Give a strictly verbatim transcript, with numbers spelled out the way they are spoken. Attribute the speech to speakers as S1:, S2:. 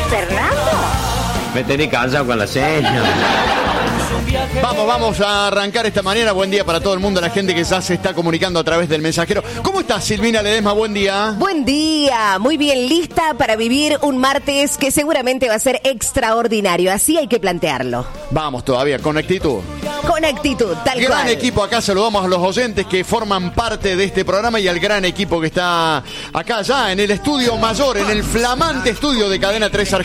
S1: Fernando.
S2: Me tenés cansado con la seña.
S3: Vamos, vamos a arrancar esta mañana. Buen día para todo el mundo, la gente que ya se está comunicando a través del mensajero. ¿Cómo estás, Silvina Ledesma? Buen día.
S1: Buen día, muy bien, lista para vivir un martes que seguramente va a ser extraordinario, así hay que plantearlo.
S3: Vamos todavía, con actitud.
S1: Con actitud, tal
S3: Gran
S1: cual.
S3: equipo, acá saludamos a los oyentes que forman parte de este programa y al gran equipo que está acá ya en el estudio mayor, en el flamante estudio de Cadena tres Argentina.